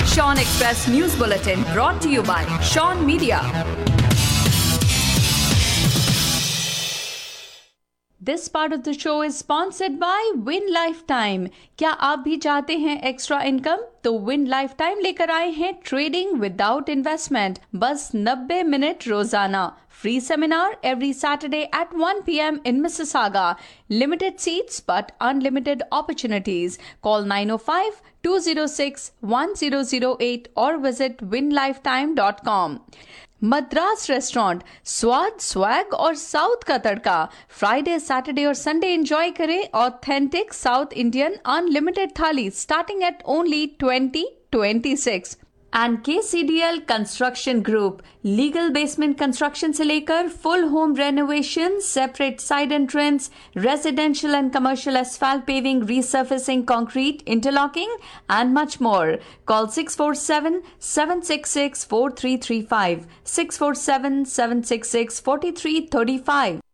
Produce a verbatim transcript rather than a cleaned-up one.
Sean Express News Bulletin brought to you by Sean Media. This part of the show is sponsored by Win Lifetime. क्या आप भी चाहते हैं extra income? तो Win Lifetime लेकर आए हैं ट्रेडिंग विदाउट इन्वेस्टमेंट, बस नब्बे मिनट रोजाना. Free seminar every Saturday at one p m in Mississauga. Limited seats but unlimited opportunities. Call nine oh five, two oh six, one oh oh eight or visit win lifetime dot com. Madras restaurant, स्वाद, swag और south का तड़का. Friday, Saturday और Sunday enjoy करें authentic south Indian unlimited थाली starting at only twenty twenty six. And के C D L construction group, legal basement construction से लेकर full home renovation, separate side entrance, residential and commercial asphalt paving, रीसर्फेसिंग, concrete, interlocking and much more. Call six four seven, seven six six, four three three five, six four seven, seven six six, four three three five.